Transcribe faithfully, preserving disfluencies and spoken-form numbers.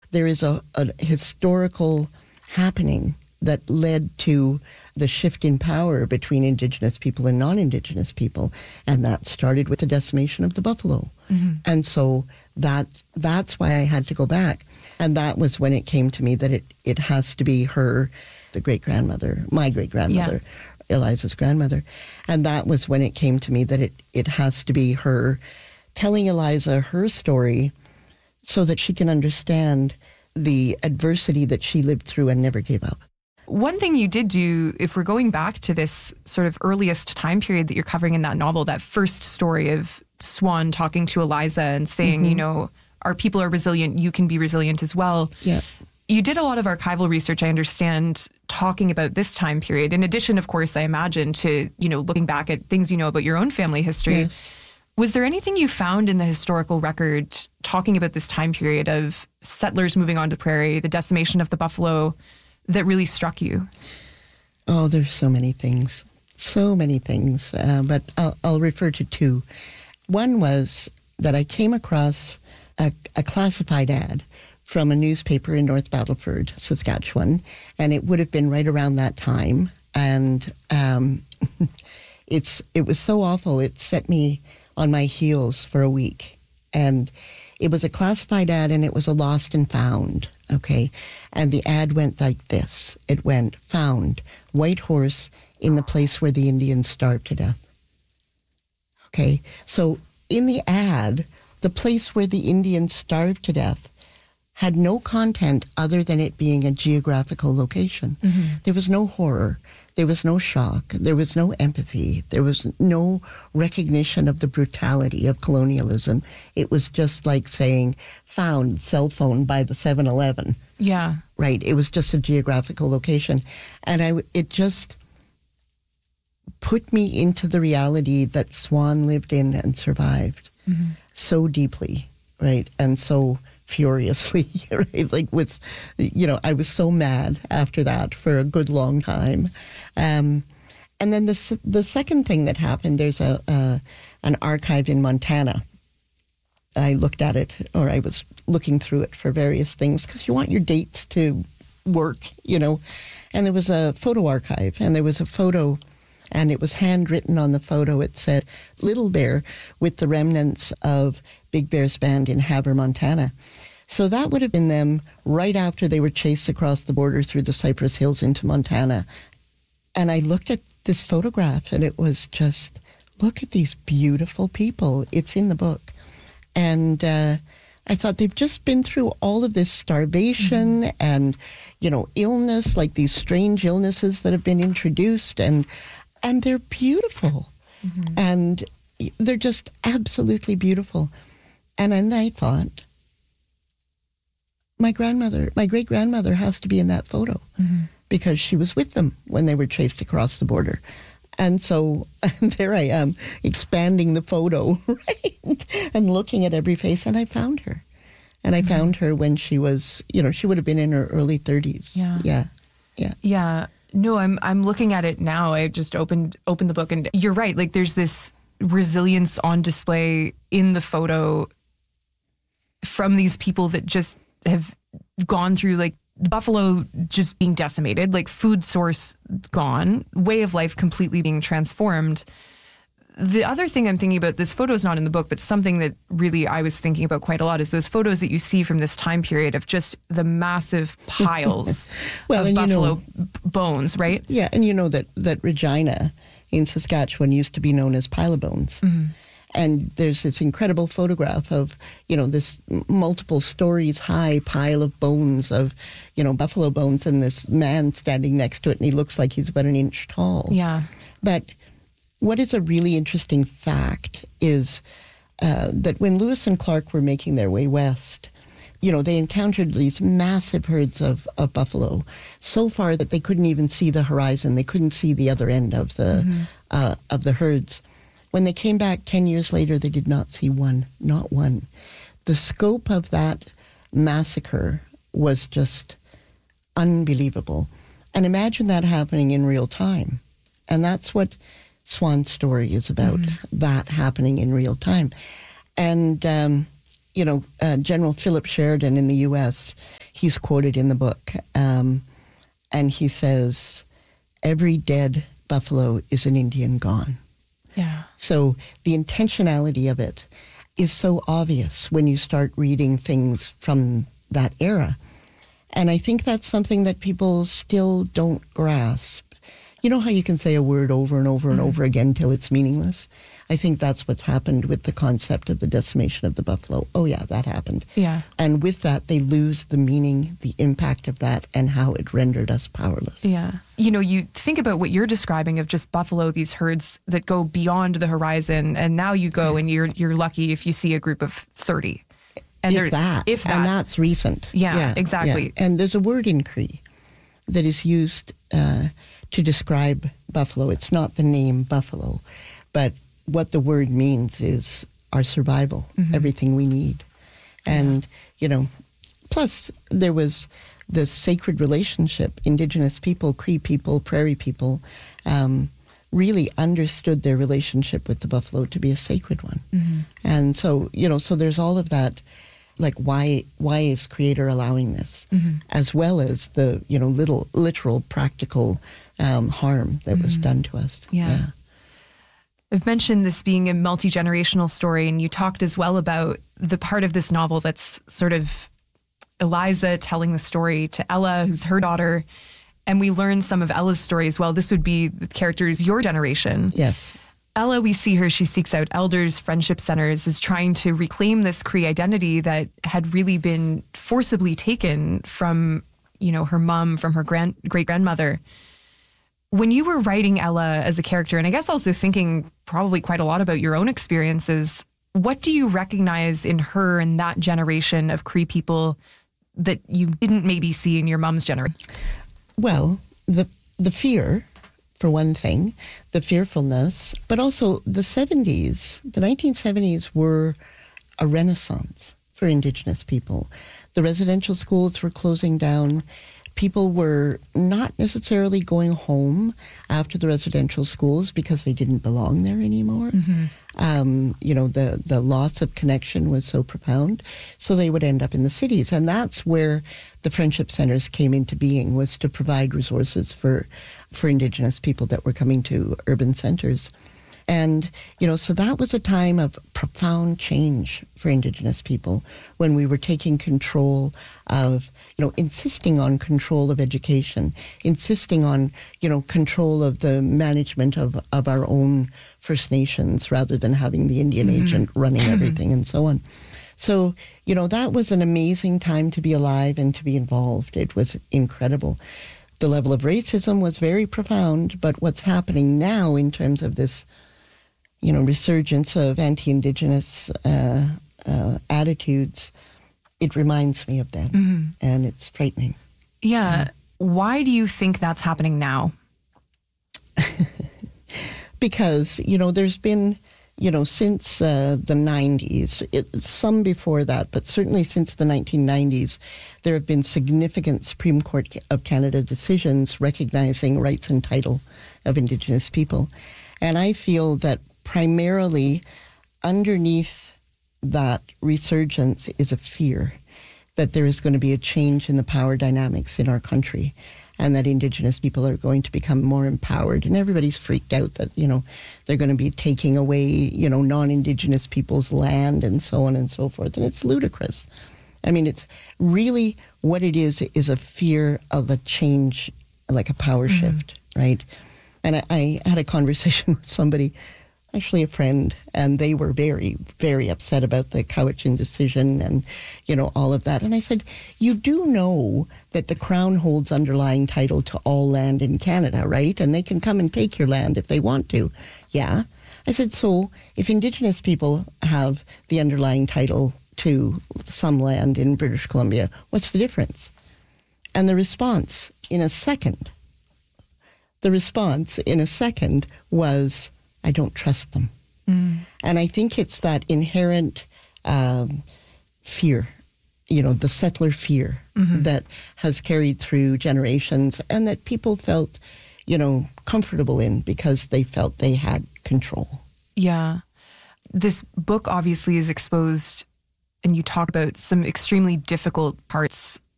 there is a, a historical happening that led to the shift in power between Indigenous people and non-Indigenous people. And that started with the decimation of the buffalo. Mm-hmm. And so that that's why I had to go back. And that was when it came to me that it, it has to be her, the great-grandmother, my great-grandmother, yeah. Eliza's grandmother. And that was when it came to me that it, it has to be her telling Eliza her story so that she can understand the adversity that she lived through and never gave up. One thing you did do, if we're going back to this sort of earliest time period that you're covering in that novel, that first story of Swan talking to Eliza and saying, mm-hmm. you know, our people are resilient, you can be resilient as well. Yeah. You did a lot of archival research, I understand, talking about this time period. In addition, of course, I imagine, to, you know, looking back at things you know about your own family history. Yes. Was there anything you found in the historical record talking about this time period of settlers moving onto the prairie, the decimation of the buffalo, that really struck you? Oh, there's so many things. So many things. Uh, but I'll, I'll refer to two. One was that I came across a, a classified ad from a newspaper in North Battleford, Saskatchewan, and it would have been right around that time. And um, it's it was so awful, it set me on my heels for a week. And it was a classified ad, and it was a lost and found, okay? And the ad went like this. It went, found, white horse in the place where the Indians starved to death. Okay? So in the ad, the place where the Indians starved to death had no content other than it being a geographical location. Mm-hmm. There was no horror. There was no shock. There was no empathy. There was no recognition of the brutality of colonialism. It was just like saying, found cell phone by the seven eleven. Yeah. Right. It was just a geographical location. And I, it just put me into the reality that Swan lived in and survived mm-hmm. so deeply, right? And so furiously, right? Like with, you know, I was so mad after that for a good long time. Um, and then the the second thing that happened, there's a, a an archive in Montana. I looked at it, or I was looking through it for various things, because you want your dates to work, you know. And there was a photo archive, and there was a photo, and it was handwritten on the photo. It said, Little Bear with the remnants of Big Bear's band in Havre, Montana. So that would have been them right after they were chased across the border through the Cypress Hills into Montana. And I looked at this photograph, and it was just, look at these beautiful people. It's in the book. And uh, I thought they've just been through all of this starvation mm-hmm. and, you know, illness, like these strange illnesses that have been introduced, and and they're beautiful. Mm-hmm. And they're just absolutely beautiful. And then I thought, my grandmother, my great-grandmother has to be in that photo mm-hmm. because she was with them when they were chased across the border. And so and there I am, expanding the photo, right? And looking at every face, and I found her. And I mm-hmm. found her when she was, you know, she would have been in her early thirties. Yeah. Yeah. Yeah. Yeah. No, I'm I'm looking at it now. I just opened opened the book, and you're right. Like, there's this resilience on display in the photo from these people that just have gone through, like, buffalo just being decimated, like food source gone, way of life completely being transformed. The other thing I'm thinking about, this photo is not in the book, but something that really I was thinking about quite a lot is those photos that you see from this time period of just the massive piles well, of buffalo you know, b- bones, right? Yeah, and you know that, that Regina in Saskatchewan used to be known as Pile of Bones. Mm-hmm. And there's this incredible photograph of, you know, this multiple stories high pile of bones of, you know, buffalo bones, and this man standing next to it, and he looks like he's about an inch tall. Yeah. But what is a really interesting fact is uh, that when Lewis and Clark were making their way west, you know, they encountered these massive herds of, of buffalo, so far that they couldn't even see the horizon. They couldn't see the other end of the mm-hmm. uh, of the herds. When they came back ten years later, they did not see one, not one. The scope of that massacre was just unbelievable. And imagine that happening in real time. And that's what Swan's story is about, mm-hmm. that happening in real time. And, um, you know, uh, General Philip Sheridan in the U S, he's quoted in the book, um, and he says, every dead buffalo is an Indian gone. Yeah. So the intentionality of it is so obvious when you start reading things from that era. And I think that's something that people still don't grasp. You know how you can say a word over and over and mm-hmm. over again till it's meaningless? I think that's what's happened with the concept of the decimation of the buffalo. Oh yeah, that happened. Yeah. And with that, they lose the meaning, the impact of that, and how it rendered us powerless. Yeah. You know, you think about what you're describing of just buffalo, these herds that go beyond the horizon, and now you go and you're you're lucky if you see a group of thirty. And if that. If that. And that's recent. Yeah, yeah exactly. Yeah. And there's a word in Cree that is used uh, to describe buffalo. It's not the name buffalo, but what the word means is our survival, mm-hmm. everything we need. And, yeah. you know, plus there was the sacred relationship. Indigenous people, Cree people, Prairie people, um, really understood their relationship with the buffalo to be a sacred one. Mm-hmm. And so, you know, so there's all of that, like why why is Creator allowing this, mm-hmm. as well as the, you know, little literal practical um, harm that mm-hmm. was done to us. Yeah. yeah. I've mentioned this being a multi-generational story, and you talked as well about the part of this novel that's sort of Eliza telling the story to Ella, who's her daughter, and we learn some of Ella's story as well. This would be the characters your generation. Yes. Ella, we see her, she seeks out elders, friendship centers, is trying to reclaim this Cree identity that had really been forcibly taken from, you know, her mom, from her grand great-grandmother. When you were writing Ella as a character, and I guess also thinking probably quite a lot about your own experiences, what do you recognize in her and that generation of Cree people that you didn't maybe see in your mom's generation? Well, the the fear, for one thing, the fearfulness, but also the seventies, the nineteen seventies were a renaissance for Indigenous people. The residential schools were closing down. People were not necessarily going home after the residential schools because they didn't belong there anymore. Mm-hmm. Um, you know, the, the loss of connection was so profound. So they would end up in the cities. And that's where the friendship centers came into being, was to provide resources for, for Indigenous people that were coming to urban centers. And, you know, so that was a time of profound change for Indigenous people when we were taking control of, you know, insisting on control of education, insisting on, you know, control of the management of, of our own First Nations rather than having the Indian mm-hmm. agent running everything and so on. So, you know, that was an amazing time to be alive and to be involved. It was incredible. The level of racism was very profound, but what's happening now in terms of this, you know, resurgence of anti-Indigenous uh, uh, attitudes, it reminds me of them, mm-hmm. and it's frightening. Yeah. yeah. Why do you think that's happening now? Because, you know, there's been, you know, since uh, the nineties, it, some before that, but certainly since the nineteen nineties, there have been significant Supreme Court of Canada decisions recognizing rights and title of Indigenous people. And I feel that primarily underneath that resurgence is a fear that there is going to be a change in the power dynamics in our country and that Indigenous people are going to become more empowered. And everybody's freaked out that, you know, they're going to be taking away, you know, non-Indigenous people's land and so on and so forth. And it's ludicrous. I mean, it's really what it is, is a fear of a change, like a power mm-hmm. shift, right? And I, I had a conversation with somebody, actually a friend, and they were very, very upset about the Cowichan decision and, you know, all of that. And I said, you do know that the Crown holds underlying title to all land in Canada, right? And they can come and take your land if they want to. Yeah. I said, so if Indigenous people have the underlying title to some land in British Columbia, what's the difference? And the response in a second, the response in a second was, I don't trust them. Mm. And I think it's that inherent um, fear, you know, the settler fear mm-hmm. that has carried through generations and that people felt, you know, comfortable in because they felt they had control. Yeah. This book obviously is exposed and you talk about some extremely difficult parts